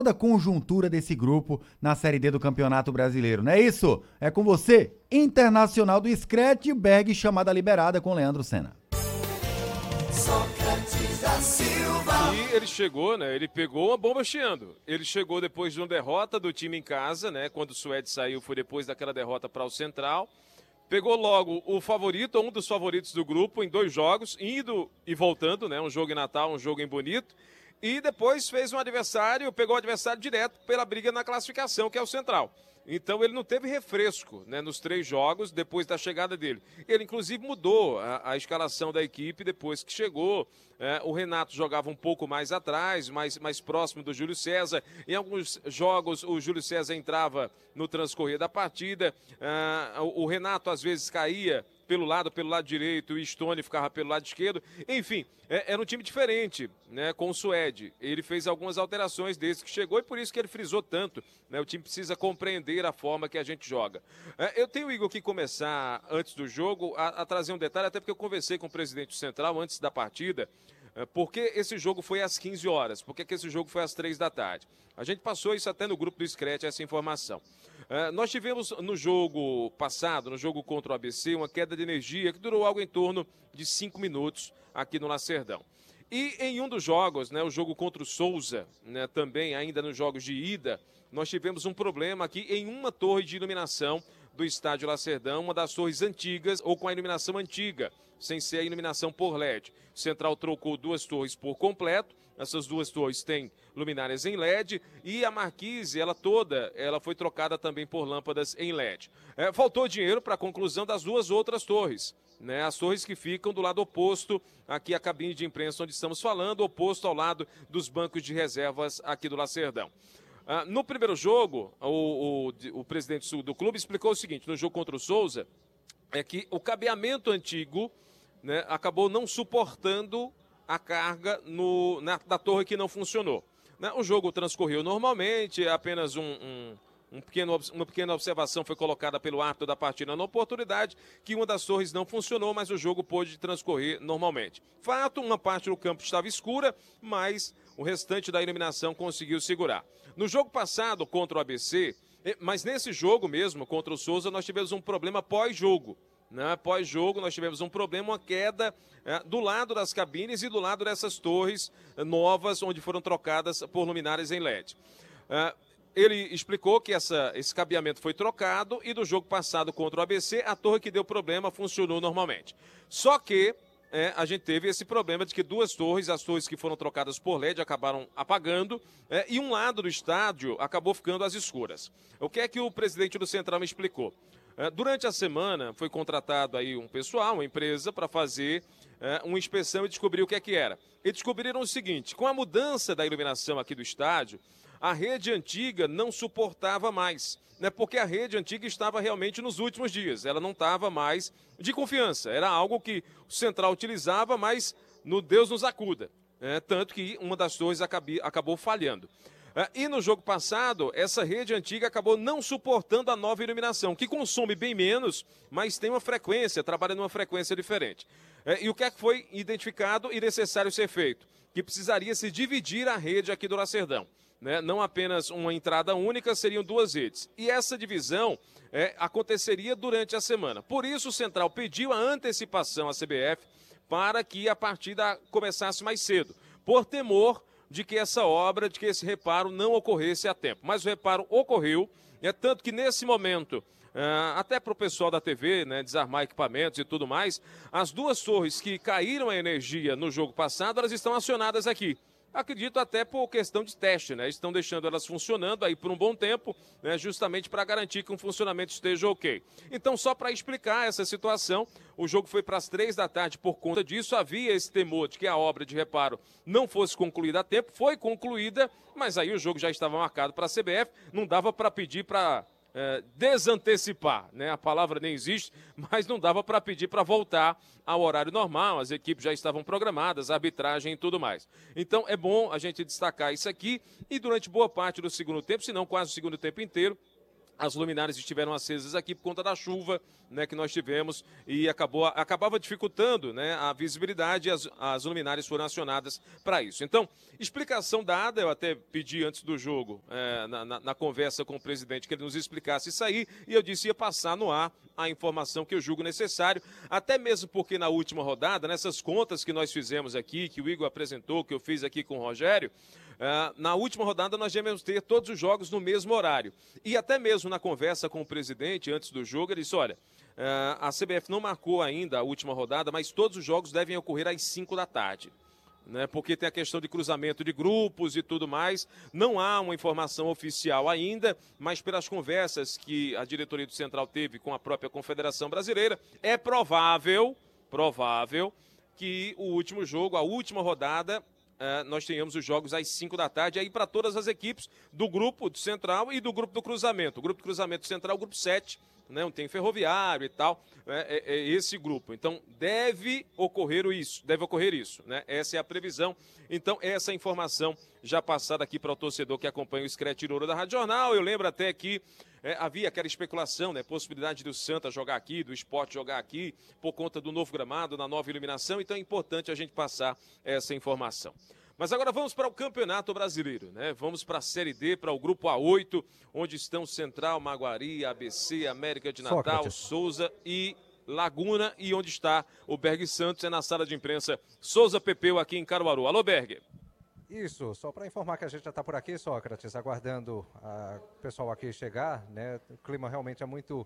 toda a conjuntura desse grupo na Série D do Campeonato Brasileiro, não é isso? É com você, Internacional do Scratchberg, chamada liberada com Leandro Senna. Sócrates da Silva. E ele chegou, né? Ele pegou uma bomba chiando. Ele chegou depois de uma derrota do time em casa, né? Quando o Suede saiu, foi depois daquela derrota para o Central. Pegou logo o favorito, um dos favoritos do grupo, em 2 jogos, indo e voltando, né? Um jogo em Natal, um jogo em Bonito. E depois fez um adversário, pegou o adversário direto pela briga na classificação, que é o Central. Então ele não teve refresco, né, nos 3 jogos depois da chegada dele. Ele inclusive mudou a escalação da equipe depois que chegou. O Renato jogava um pouco mais atrás, mais próximo do Júlio César. Em alguns jogos o Júlio César entrava no transcorrer da partida. O Renato às vezes caía pelo lado direito, e Stone ficava pelo lado esquerdo. Enfim, era um time diferente, né, com o Suede. Ele fez algumas alterações desde que chegou e por isso que ele frisou tanto, né, o time precisa compreender a forma que a gente joga. Eu tenho, Igor, que começar antes do jogo a trazer um detalhe, até porque eu conversei com o presidente do Central antes da partida, porque esse jogo foi às 15 horas, porque esse jogo foi às 3 da tarde. A gente passou isso até no grupo do Scratch, essa informação. Nós tivemos no jogo passado, no jogo contra o ABC, uma queda de energia que durou algo em torno de 5 minutos aqui no Lacerdão. E em um dos jogos, né, o jogo contra o Souza, né, também ainda nos jogos de ida, nós tivemos um problema aqui em uma torre de iluminação do estádio Lacerdão, uma das torres antigas ou com a iluminação antiga, sem ser a iluminação por LED. O Central trocou 2 torres por completo. Essas 2 torres têm luminárias em LED e a marquise, ela foi trocada também por lâmpadas em LED. Faltou dinheiro para a conclusão das 2 outras torres, né? As torres que ficam do lado oposto, aqui a cabine de imprensa onde estamos falando, oposto ao lado dos bancos de reservas aqui do Lacerdão. No primeiro jogo, o presidente do clube explicou o seguinte, no jogo contra o Souza, é que o cabeamento antigo, né, acabou não suportando a carga da torre que não funcionou. Né? O jogo transcorreu normalmente, apenas uma pequena observação foi colocada pelo árbitro da partida na oportunidade, que uma das torres não funcionou, mas o jogo pôde transcorrer normalmente. Fato, uma parte do campo estava escura, mas o restante da iluminação conseguiu segurar. No jogo passado contra o ABC, mas nesse jogo mesmo, contra o Souza, nós tivemos um problema pós-jogo. Né? Pós-jogo, nós tivemos um problema, uma queda do lado das cabines e do lado dessas torres novas, onde foram trocadas por luminárias em LED. Ele explicou que esse cabeamento foi trocado e do jogo passado contra o ABC, a torre que deu problema funcionou normalmente. Só que a gente teve esse problema de que 2 torres, as torres que foram trocadas por LED, acabaram apagando e um lado do estádio acabou ficando às escuras. O que é que o presidente do Central me explicou? Durante a semana foi contratado aí um pessoal, uma empresa, para fazer uma inspeção e descobrir o que é que era. E descobriram o seguinte, com a mudança da iluminação aqui do estádio, a rede antiga não suportava mais, né? Porque a rede antiga estava realmente nos últimos dias, ela não estava mais de confiança, era algo que o Central utilizava, mas no Deus nos acuda, tanto que uma das torres acabou falhando. E no jogo passado, essa rede antiga acabou não suportando a nova iluminação, que consome bem menos, mas tem uma frequência, trabalha numa frequência diferente. E o que é que foi identificado e necessário ser feito? Que precisaria se dividir a rede aqui do Lacerdão. Né? Não apenas uma entrada única, seriam 2 redes. E essa divisão aconteceria durante a semana. Por isso o Central pediu a antecipação à CBF para que a partida começasse mais cedo, por temor de que essa obra, de que esse reparo não ocorresse a tempo. Mas o reparo ocorreu, tanto que nesse momento, até para o pessoal da TV, né, desarmar equipamentos e tudo mais, as 2 torres que caíram a energia no jogo passado, elas estão acionadas aqui. Acredito até por questão de teste, né? Estão deixando elas funcionando aí por um bom tempo, né? Justamente para garantir que o funcionamento esteja ok. Então, só para explicar essa situação, o jogo foi para as 3 da tarde por conta disso. Havia esse temor de que a obra de reparo não fosse concluída a tempo. Foi concluída, mas aí o jogo já estava marcado para a CBF. Não dava para pedir para desantecipar, né? A palavra nem existe, mas não dava para pedir para voltar ao horário normal, as equipes já estavam programadas, a arbitragem e tudo mais. Então é bom a gente destacar isso aqui e durante boa parte do segundo tempo, se não quase o segundo tempo inteiro, As luminárias estiveram acesas aqui por conta da chuva, né, que nós tivemos e acabava dificultando, né, a visibilidade e as luminárias foram acionadas para isso. Então, explicação dada, eu até pedi antes do jogo, na conversa com o presidente, que ele nos explicasse isso aí, e eu disse ia passar no ar a informação que eu julgo necessário, até mesmo porque na última rodada, nessas contas que nós fizemos aqui, que o Igor apresentou, que eu fiz aqui com o Rogério, na última rodada nós devemos ter todos os jogos no mesmo horário. E até mesmo na conversa com o presidente antes do jogo, ele disse, olha, a CBF não marcou ainda a última rodada, mas todos os jogos devem ocorrer às 5 da tarde. Né, porque tem a questão de cruzamento de grupos e tudo mais. Não há uma informação oficial ainda, mas pelas conversas que a diretoria do Central teve com a própria Confederação Brasileira, é provável que o último jogo, a última rodada, nós tenhamos os jogos às 5 da tarde, aí para todas as equipes do grupo do Central e do grupo do Cruzamento. O grupo do Cruzamento Central, o grupo 7, né, onde tem Ferroviário e tal, é esse grupo. Então, deve ocorrer isso, né? Essa é a previsão. Então, essa informação já passada aqui para o torcedor que acompanha o Scratch Ouro da Rádio Jornal. Eu lembro até que havia aquela especulação, né? Possibilidade do Santa jogar aqui, do Sport jogar aqui, por conta do novo gramado, da nova iluminação. Então, é importante a gente passar essa informação. Mas agora vamos para o Campeonato Brasileiro, né? Vamos para a Série D, para o Grupo A8, onde estão Central, Maguari, ABC, América de Natal, Sócrates, Souza e Laguna, e onde está o Berg Santos, é na sala de imprensa Souza Pepeu, aqui em Caruaru. Alô, Berg. Isso, só para informar que a gente já está por aqui, Sócrates, aguardando o pessoal aqui chegar, né? O clima realmente é muito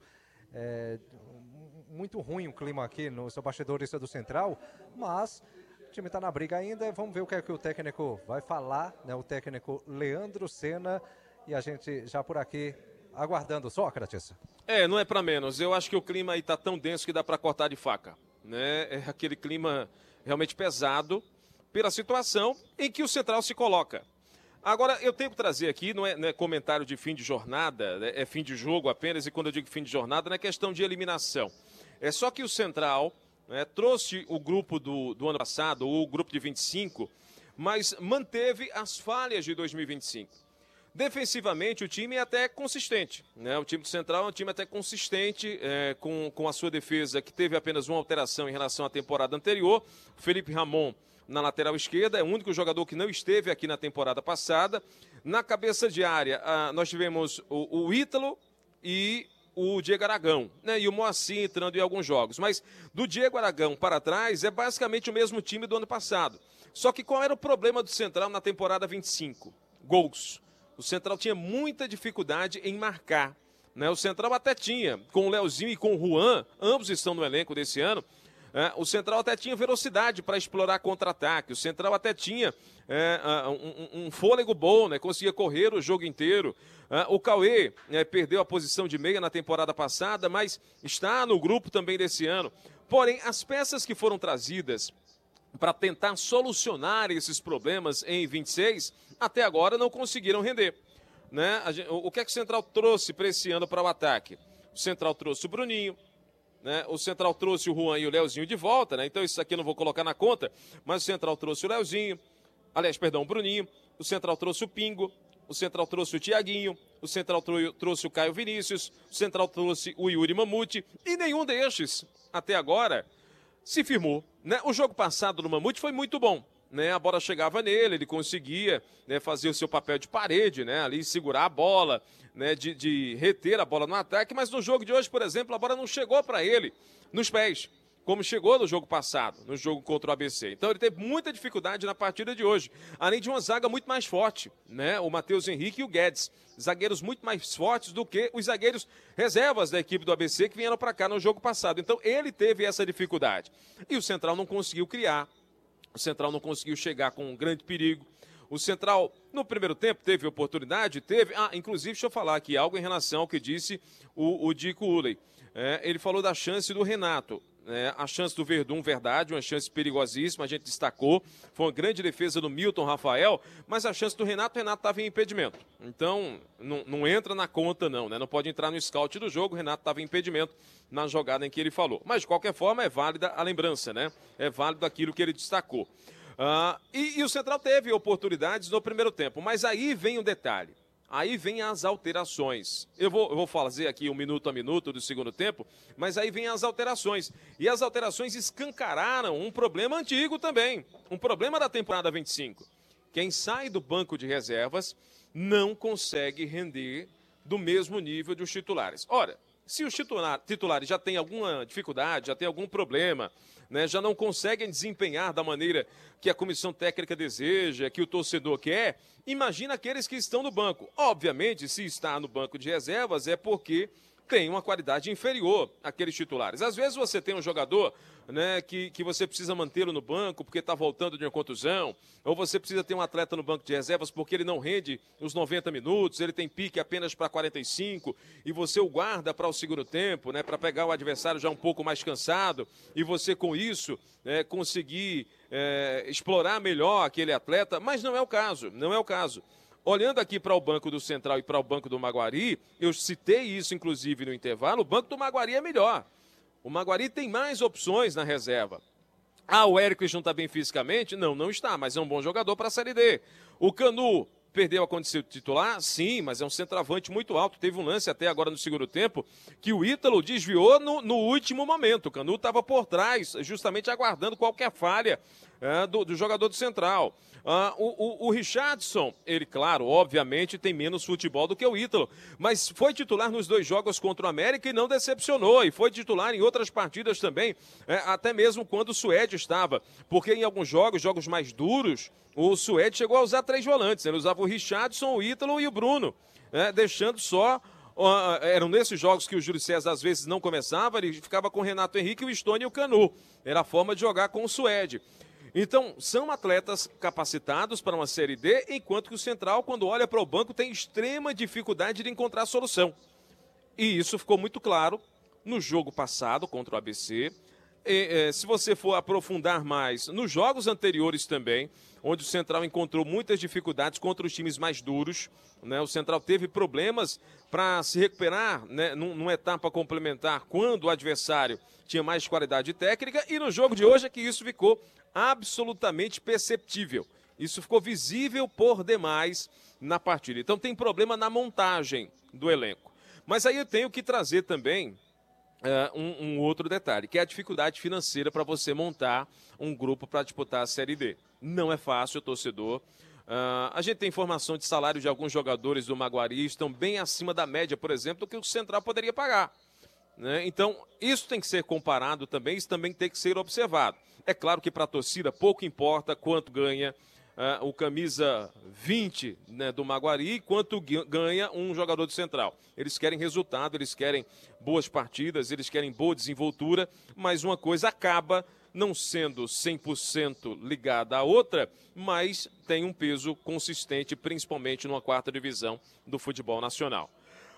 ruim, o clima aqui no seu bastidorista do Central, mas o time está na briga ainda. Vamos ver o que é que o técnico vai falar, né? O técnico Leandro Senna, e a gente já por aqui aguardando. Sócrates. Não é para menos. Eu acho que o clima aí está tão denso que dá para cortar de faca, né? É aquele clima realmente pesado pela situação em que o Central se coloca. Agora, eu tenho que trazer aqui, não é comentário de fim de jornada, né? É fim de jogo apenas, e quando eu digo fim de jornada, não é questão de eliminação. É só que o Central, né, trouxe o grupo do ano passado, o grupo de 25, mas manteve as falhas de 2025. Defensivamente, o time é até consistente, né? O time do Central é um time até consistente, com a sua defesa, que teve apenas uma alteração em relação à temporada anterior. O Felipe Ramon, na lateral esquerda, é o único jogador que não esteve aqui na temporada passada. Na cabeça de área, nós tivemos o Ítalo e o Diego Aragão, né? E o Moacir entrando em alguns jogos. Mas do Diego Aragão para trás, é basicamente o mesmo time do ano passado. Só que qual era o problema do Central na temporada 25? Gols. O Central tinha muita dificuldade em marcar, né? O Central até tinha, com o Leozinho e com o Juan, ambos estão no elenco desse ano, o Central até tinha velocidade para explorar contra-ataque. O Central até tinha um fôlego bom, né? Conseguia correr o jogo inteiro. O Cauê perdeu a posição de meia na temporada passada, mas está no grupo também desse ano. Porém, as peças que foram trazidas para tentar solucionar esses problemas em 26, até agora não conseguiram render, né? O que é que o Central trouxe para esse ano para o ataque? O Central trouxe o Bruninho, né? O Central trouxe o Juan e o Leozinho de volta, né? Então isso aqui eu não vou colocar na conta, mas o Central trouxe o Leozinho, o Bruninho, o Central trouxe o Pingo, o Central trouxe o Tiaguinho, o Central trouxe o Caio Vinícius, o Central trouxe o Yuri Mamute, e nenhum destes, até agora, se firmou, né? O jogo passado do Mamute foi muito bom, né? A bola chegava nele, ele conseguia, né, fazer o seu papel de parede, né? Ali segurar a bola, né? De reter a bola no ataque, mas no jogo de hoje, por exemplo, a bola não chegou para ele nos pés, como chegou no jogo passado, no jogo contra o ABC. Então ele teve muita dificuldade na partida de hoje, além de uma zaga muito mais forte, né? O Matheus Henrique e o Guedes, zagueiros muito mais fortes do que os zagueiros reservas da equipe do ABC que vieram para cá no jogo passado. Então ele teve essa dificuldade. E o Central não conseguiu criar, o Central não conseguiu chegar com um grande perigo. O Central, no primeiro tempo, teve oportunidade, inclusive, deixa eu falar aqui algo em relação ao que disse o Dico Uley. Ele falou da chance do Renato. A chance do Verdun, verdade, uma chance perigosíssima, a gente destacou. Foi uma grande defesa do Milton Rafael, mas a chance do Renato estava em impedimento. Então, não entra na conta, não, né? Não pode entrar no scout do jogo, o Renato estava em impedimento na jogada em que ele falou. Mas, de qualquer forma, é válida a lembrança, né? É válido aquilo que ele destacou. E o Central teve oportunidades no primeiro tempo, mas aí vem um detalhe. Aí vem as alterações. Eu vou fazer aqui 1 minuto a minuto do segundo tempo, mas aí vem as alterações. E as alterações escancararam um problema antigo também, um problema da temporada 25. Quem sai do banco de reservas não consegue render do mesmo nível dos titulares. Ora, se os titulares já têm alguma dificuldade, já têm algum problema, né, já não conseguem desempenhar da maneira que a comissão técnica deseja, que o torcedor quer, imagina aqueles que estão no banco. Obviamente, se está no banco de reservas é porque tem uma qualidade inferior àqueles titulares. Às vezes você tem um jogador, né, que você precisa mantê-lo no banco porque está voltando de uma contusão, ou você precisa ter um atleta no banco de reservas porque ele não rende os 90 minutos, ele tem pique apenas para 45, e você o guarda para o segundo tempo, né, para pegar o adversário já um pouco mais cansado, e você com isso conseguir explorar melhor aquele atleta, mas não é o caso, não é o caso. Olhando aqui para o banco do Central e para o banco do Maguari, eu citei isso inclusive no intervalo, o banco do Maguari é melhor. O Maguari tem mais opções na reserva. Ah, o Hércules não está bem fisicamente? Não, não está, mas é um bom jogador para a Série D. O Canu perdeu a condição de titular? Sim, mas é um centroavante muito alto. Teve um lance até agora no segundo tempo que o Ítalo desviou no último momento. O Canu estava por trás, justamente aguardando qualquer falha do jogador do Central. O Richardson, ele, claro, obviamente tem menos futebol do que o Ítalo, mas foi titular nos 2 jogos contra o América e não decepcionou, e foi titular em outras partidas também, até mesmo quando o Suede estava, porque em alguns jogos mais duros, o Suede chegou a usar 3 volantes, ele usava o Richardson, o Ítalo e o Bruno, deixando só... eram nesses jogos que o Júlio César às vezes não começava, ele ficava com o Renato Henrique, o Stone e o Canu, era a forma de jogar com o Suede. Então, são atletas capacitados para uma Série D, enquanto que o Central, quando olha para o banco, tem extrema dificuldade de encontrar solução. E isso ficou muito claro no jogo passado contra o ABC. Se você for aprofundar mais, nos jogos anteriores também, onde o Central encontrou muitas dificuldades contra os times mais duros, né? O Central teve problemas para se recuperar, né, numa etapa complementar, quando o adversário tinha mais qualidade técnica, e no jogo de hoje é que isso ficou absolutamente perceptível. Isso ficou visível por demais na partida. Então tem problema na montagem do elenco. Mas aí eu tenho que trazer também um outro detalhe, que é a dificuldade financeira para você montar um grupo para disputar a Série D. Não é fácil, torcedor. A gente tem informação de salário de alguns jogadores do Maguari, estão bem acima da média, por exemplo, do que o Central poderia pagar, né? Então, isso tem que ser comparado também, isso também tem que ser observado. É claro que para a torcida pouco importa quanto ganha o camisa 20, né, do Maguari, quanto ganha um jogador do Central. Eles querem resultado, eles querem boas partidas, eles querem boa desenvoltura, mas uma coisa acaba não sendo 100% ligada à outra, mas tem um peso consistente, principalmente numa 4ª divisão do futebol nacional.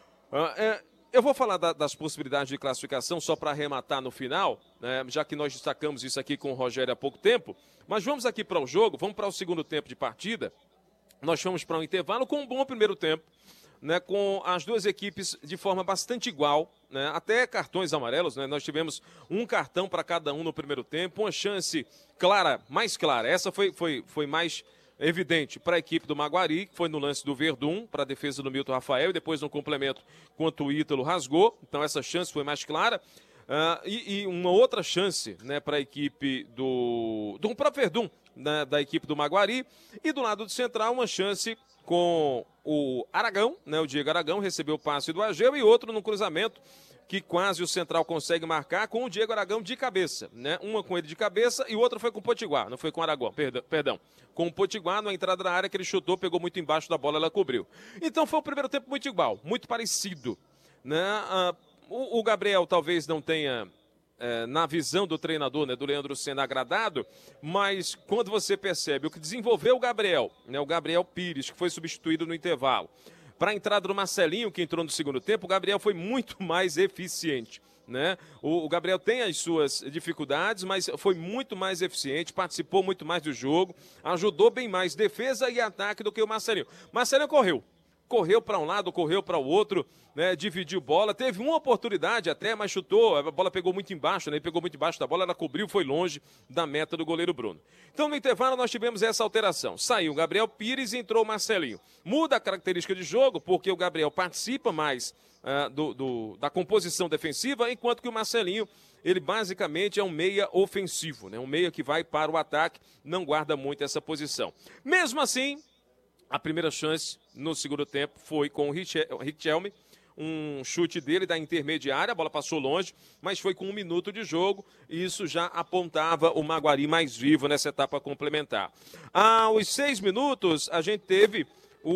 Eu vou falar das possibilidades de classificação só para arrematar no final, né, já que nós destacamos isso aqui com o Rogério há pouco tempo, mas vamos aqui para o jogo, vamos para o segundo tempo de partida. Nós fomos para um intervalo com um bom primeiro tempo, né, com as duas equipes de forma bastante igual, né, até cartões amarelos, né, nós tivemos um cartão para cada um no primeiro tempo, uma chance clara, mais clara, essa foi mais evidente para a equipe do Maguari, que foi no lance do Verdun, para a defesa do Milton Rafael, e depois no complemento, quanto o Ítalo rasgou, então essa chance foi mais clara. E uma outra chance, né, para a equipe do próprio Verdun, né, da equipe do Maguari, e do lado do Central uma chance com o Aragão, né, o Diego Aragão recebeu o passe do Ageu, e outro no cruzamento, que quase o Central consegue marcar com o Diego Aragão de cabeça, né? Uma com ele de cabeça e outra foi com o Potiguar, não foi com o Aragão, perdão. Com o Potiguar, na entrada da área que ele chutou, pegou muito embaixo da bola, ela cobriu. Então foi um primeiro tempo muito igual, muito parecido, né? O Gabriel talvez não tenha, na visão do treinador, né, do Leandro Senna, agradado, mas quando você percebe o que desenvolveu o Gabriel, né, o Gabriel Pires, que foi substituído no intervalo, para a entrada do Marcelinho, que entrou no segundo tempo, o Gabriel foi muito mais eficiente, né? O Gabriel tem as suas dificuldades, mas foi muito mais eficiente, participou muito mais do jogo, ajudou bem mais defesa e ataque do que o Marcelinho. Marcelinho correu, correu para um lado, correu para o outro, né, dividiu bola, teve uma oportunidade até, mas chutou, a bola pegou muito embaixo, né, pegou muito embaixo da bola, ela cobriu, foi longe da meta do goleiro Bruno. Então no intervalo nós tivemos essa alteração, saiu o Gabriel Pires e entrou o Marcelinho. Muda a característica de jogo, porque o Gabriel participa mais da composição defensiva, enquanto que o Marcelinho, ele basicamente é um meia ofensivo, né, um meia que vai para o ataque, não guarda muito essa posição. Mesmo assim, a primeira chance no segundo tempo foi com o Richelme, um chute dele da intermediária, a bola passou longe, mas foi com 1 minuto de jogo e isso já apontava o Maguari mais vivo nessa etapa complementar. Aos 6 minutos, a gente teve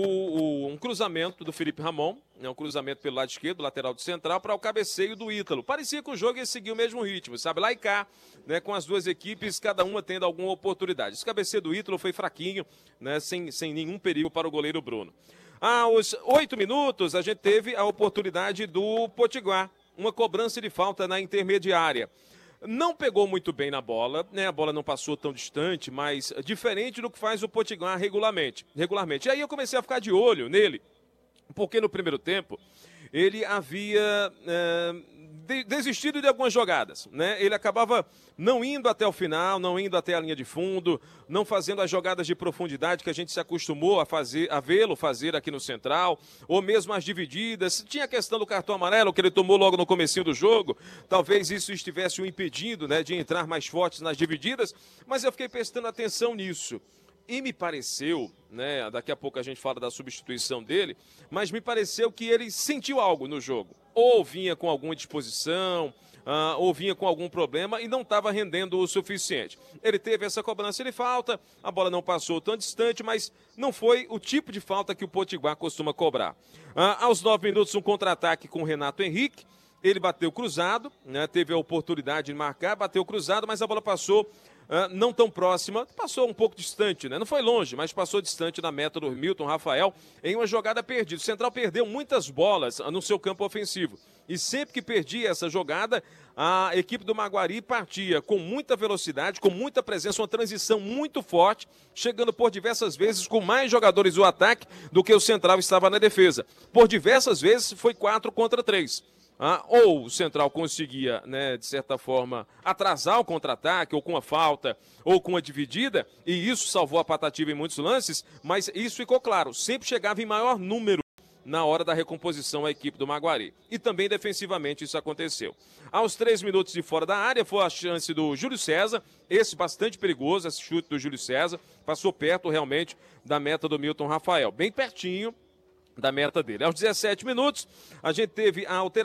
um cruzamento do Felipe Ramon, né, um cruzamento pelo lado esquerdo, lateral do central, para o cabeceio do Ítalo. Parecia que o jogo ia seguir o mesmo ritmo, sabe? Lá e cá, né, com as duas equipes, cada uma tendo alguma oportunidade. Esse cabeceio do Ítalo foi fraquinho, né, sem nenhum perigo para o goleiro Bruno. Aos 8 minutos, a gente teve a oportunidade do Potiguar, uma cobrança de falta na intermediária. Não pegou muito bem na bola, né? A bola não passou tão distante, mas diferente do que faz o Potiguar regularmente. E aí eu comecei a ficar de olho nele, porque no primeiro tempo ele havia desistido de algumas jogadas, né? Ele acabava não indo até o final, não indo até a linha de fundo, não fazendo as jogadas de profundidade que a gente se acostumou a vê-lo fazer aqui no Central, ou mesmo as divididas. Tinha a questão do cartão amarelo que ele tomou logo no comecinho do jogo, talvez isso estivesse o impedindo, né, de entrar mais fortes nas divididas, mas eu fiquei prestando atenção nisso. E me pareceu, né, daqui a pouco a gente fala da substituição dele, mas me pareceu que ele sentiu algo no jogo. Ou vinha com alguma disposição, ou vinha com algum problema e não estava rendendo o suficiente. Ele teve essa cobrança de falta, a bola não passou tão distante, mas não foi o tipo de falta que o Potiguar costuma cobrar. Aos 9 minutos, um contra-ataque com o Renato Henrique. Ele bateu cruzado, né, teve a oportunidade de marcar, bateu cruzado, mas a bola passou não tão próxima, passou um pouco distante, né? Não foi longe, mas passou distante da meta do Milton Rafael em uma jogada perdida. O Central perdeu muitas bolas no seu campo ofensivo. E sempre que perdia essa jogada, a equipe do Maguari partia com muita velocidade, com muita presença, uma transição muito forte, chegando por diversas vezes com mais jogadores do ataque do que o Central estava na defesa. Por diversas vezes foi 4 contra 3. Ou o Central conseguia, né, de certa forma, atrasar o contra-ataque, ou com a falta, ou com a dividida, e isso salvou a Patativa em muitos lances, mas isso ficou claro, sempre chegava em maior número na hora da recomposição a equipe do Maguari. E também defensivamente isso aconteceu. Aos 3 minutos de fora da área foi a chance do Júlio César, esse bastante perigoso, esse chute do Júlio César, passou perto realmente da meta do Milton Rafael, bem pertinho da meta dele. Aos 17 minutos, a gente teve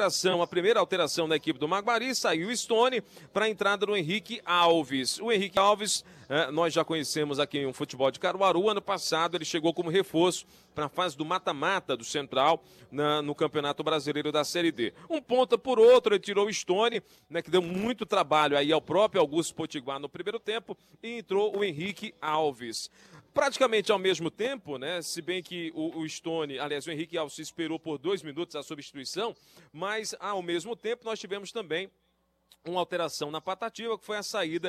a primeira alteração na equipe do Maguari, saiu o Stone para a entrada do Henrique Alves. O Henrique Alves, nós já conhecemos aqui em um futebol de Caruaru, ano passado ele chegou como reforço para a fase do mata-mata do Central no Campeonato Brasileiro da Série D. Um ponta por outro, ele tirou o Stone, né, que deu muito trabalho aí ao próprio Augusto Potiguar no primeiro tempo, e entrou o Henrique Alves. Praticamente ao mesmo tempo, né, se bem que o Stone, aliás, o Henrique Alves esperou por 2 minutos a substituição, mas ao mesmo tempo nós tivemos também uma alteração na Patativa, que foi a saída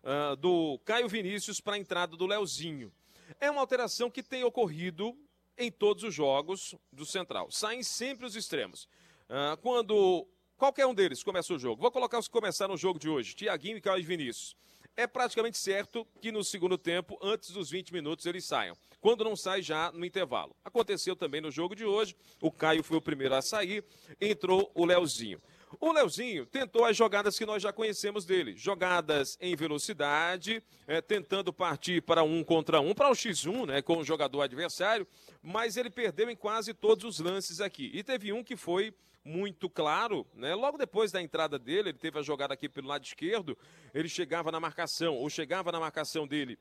do Caio Vinícius para a entrada do Leozinho. É uma alteração que tem ocorrido em todos os jogos do Central. Saem sempre os extremos. Quando qualquer um deles começa o jogo, vou colocar os que começaram o jogo de hoje, Thiaguinho e Caio Vinícius. É praticamente certo que no segundo tempo, antes dos 20 minutos, eles saiam. Quando não sai, já no intervalo. Aconteceu também no jogo de hoje. O Caio foi o primeiro a sair. Entrou o Leozinho. O Leozinho tentou as jogadas que nós já conhecemos dele. Jogadas em velocidade, tentando partir para 1 contra 1, para o X1, né, com o jogador adversário. Mas ele perdeu em quase todos os lances aqui. E teve um que foi muito claro, né? Logo depois da entrada dele, ele teve a jogada aqui pelo lado esquerdo, ele chegava na marcação dele,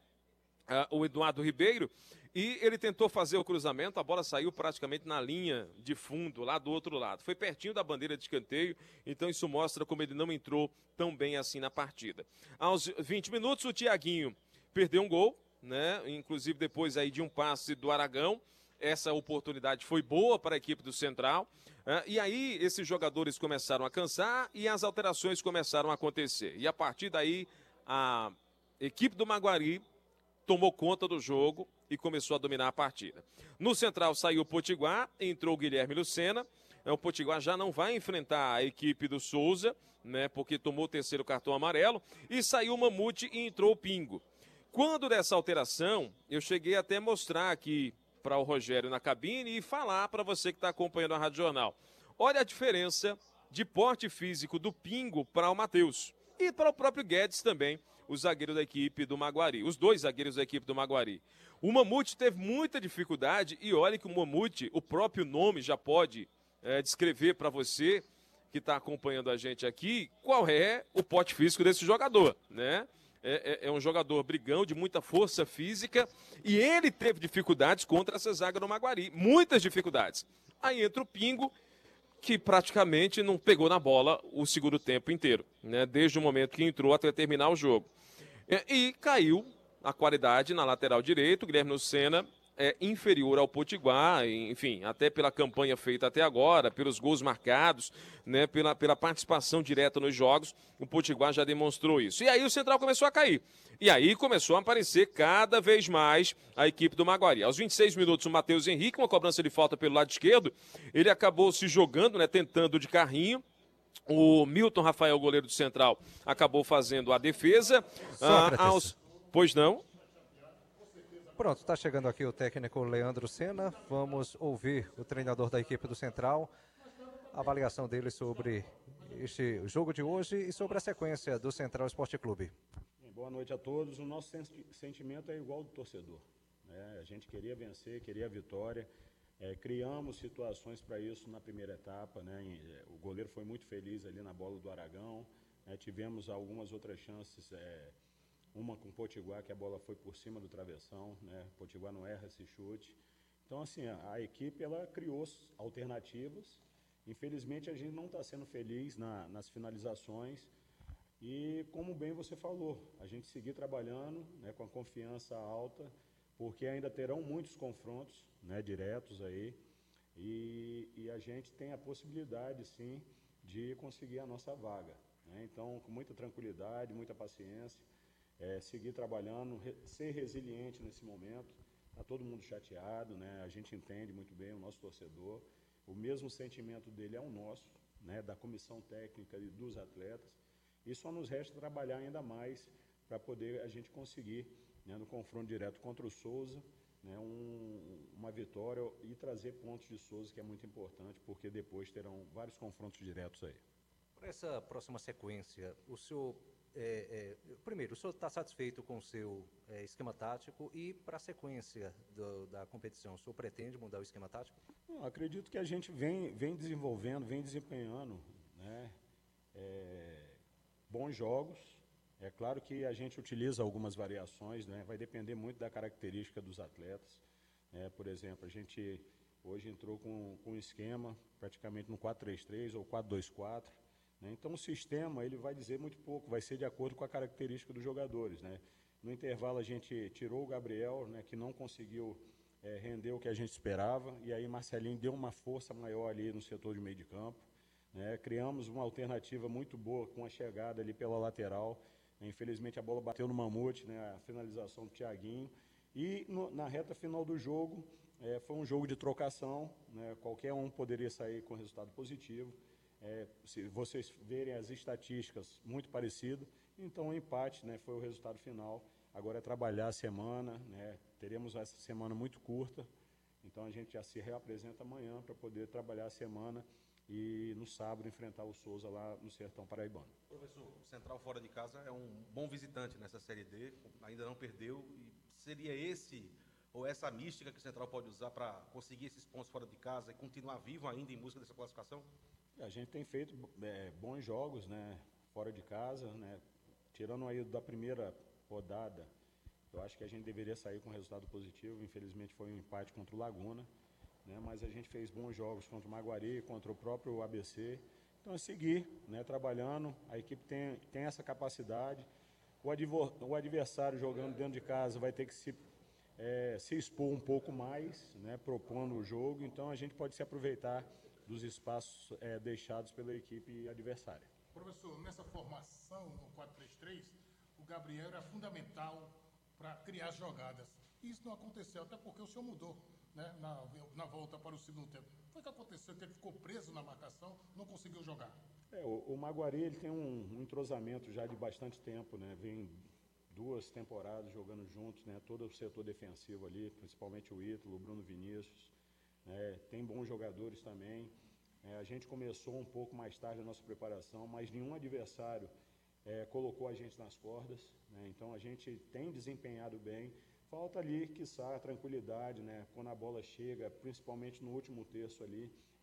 o Eduardo Ribeiro, e ele tentou fazer o cruzamento, a bola saiu praticamente na linha de fundo, lá do outro lado. Foi pertinho da bandeira de escanteio, então isso mostra como ele não entrou tão bem assim na partida. Aos 20 minutos, o Thiaguinho perdeu um gol, né? Inclusive depois aí de um passe do Aragão. Essa oportunidade foi boa para a equipe do Central. E aí esses jogadores começaram a cansar e as alterações começaram a acontecer. E a partir daí a equipe do Maguari tomou conta do jogo e começou a dominar a partida. No Central saiu o Potiguar, entrou o Guilherme Lucena. O Potiguar já não vai enfrentar a equipe do Souza, né, porque tomou o terceiro cartão amarelo, e saiu o Mamute e entrou o Pingo. Quando dessa alteração, eu cheguei até a mostrar aqui para o Rogério na cabine e falar para você que está acompanhando a Rádio Jornal. Olha a diferença de porte físico do Pingo para o Matheus e para o próprio Guedes também, o zagueiro da equipe do Maguari, os dois zagueiros da equipe do Maguari. O Mamute teve muita dificuldade e olha que o Mamute, o próprio nome já pode descrever para você que está acompanhando a gente aqui qual é o porte físico desse jogador, né? É um jogador brigão, de muita força física, e ele teve dificuldades contra essa zaga do Maguari, muitas dificuldades. Aí entra o Pingo, que praticamente não pegou na bola o segundo tempo inteiro, né? Desde o momento que entrou até terminar o jogo. E caiu a qualidade na lateral direito, o Guilherme Lucena é inferior ao Potiguar, enfim, até pela campanha feita até agora, pelos gols marcados, né, pela participação direta nos jogos, o Potiguar já demonstrou isso. E aí o Central começou a cair. E aí começou a aparecer cada vez mais a equipe do Maguari. Aos 26 minutos, o Matheus Henrique, uma cobrança de falta pelo lado esquerdo, ele acabou se jogando, né, tentando de carrinho. O Milton Rafael, goleiro do Central, acabou fazendo a defesa. Pois não? Pronto, está chegando aqui o técnico Leandro Senna. Vamos ouvir o treinador da equipe do Central, a avaliação dele sobre este jogo de hoje e sobre a sequência do Central Esporte Clube. Boa noite a todos. O nosso sentimento é igual do torcedor, né? A gente queria vencer, queria a vitória. Criamos situações para isso na primeira etapa, né? O goleiro foi muito feliz ali na bola do Aragão, né? Tivemos algumas outras chances, uma com o Potiguar, que a bola foi por cima do travessão, né? O Potiguar não erra esse chute. Então, assim, a equipe ela criou alternativas. Infelizmente, a gente não está sendo feliz nas finalizações. E, como bem você falou, a gente seguir trabalhando, né, com a confiança alta, porque ainda terão muitos confrontos, né, diretos aí. E a gente tem a possibilidade, sim, de conseguir a nossa vaga, né? Então, com muita tranquilidade, muita paciência, seguir trabalhando, ser resiliente nesse momento. Está todo mundo chateado, né? A gente entende muito bem o nosso torcedor. O mesmo sentimento dele é o nosso, né? Da comissão técnica e dos atletas. E só nos resta trabalhar ainda mais para poder a gente conseguir, né, no confronto direto contra o Souza, né, uma vitória e trazer pontos de Souza, que é muito importante, porque depois terão vários confrontos diretos aí. Para essa próxima sequência, o senhor... primeiro, o senhor está satisfeito com o seu esquema tático e para a sequência da competição, o senhor pretende mudar o esquema tático? Não, acredito que a gente vem desenvolvendo, vem desempenhando, né, bons jogos. É claro que a gente utiliza algumas variações, né, vai depender muito da característica dos atletas. Por exemplo, a gente hoje entrou com um esquema praticamente no 4-3-3 ou 4-2-4. Então, o sistema ele vai dizer muito pouco, vai ser de acordo com a característica dos jogadores, né? No intervalo, a gente tirou o Gabriel, né, que não conseguiu render o que a gente esperava, e aí Marcelinho deu uma força maior ali no setor de meio de campo, né? Criamos uma alternativa muito boa com a chegada ali pela lateral. Infelizmente, a bola bateu no Mamute, né, a finalização do Thiaguinho. E na reta final do jogo, foi um jogo de trocação, né? Qualquer um poderia sair com resultado positivo. Se vocês verem as estatísticas muito parecidas, então o empate, né, foi o resultado final. Agora é trabalhar a semana, né? Teremos essa semana muito curta, então a gente já se reapresenta amanhã para poder trabalhar a semana e no sábado enfrentar o Souza lá no Sertão Paraibano. Professor, o Central fora de casa é um bom visitante nessa Série D, ainda não perdeu, e seria essa mística que o Central pode usar para conseguir esses pontos fora de casa e continuar vivo ainda em busca dessa classificação? A gente tem feito bons jogos, né, fora de casa, né, tirando aí da primeira rodada, eu acho que a gente deveria sair com resultado positivo. Infelizmente foi um empate contra o Laguna, né, mas a gente fez bons jogos contra o Maguari, contra o próprio ABC. Então é seguir, né, trabalhando, a equipe tem essa capacidade. O adversário jogando dentro de casa vai ter que se expor um pouco mais, né, propondo o jogo, então a gente pode se aproveitar dos espaços deixados pela equipe adversária. Professor, nessa formação no 4-3-3, o Gabriel era fundamental para criar jogadas. E isso não aconteceu, até porque o senhor mudou, né, na volta para o segundo tempo. Foi o que aconteceu, que ele ficou preso na marcação, não conseguiu jogar. O Maguari ele tem um entrosamento já de bastante tempo, né? Vem 2 temporadas jogando juntos, né? Todo o setor defensivo ali, principalmente o Ítalo, o Bruno Vinícius, né? Tem bons jogadores também. A gente começou um pouco mais tarde a nossa preparação, mas nenhum adversário colocou a gente nas cordas, né? Então a gente tem desempenhado bem. Falta ali, quiçá, a tranquilidade, né? Quando a bola chega, principalmente no último terço ali,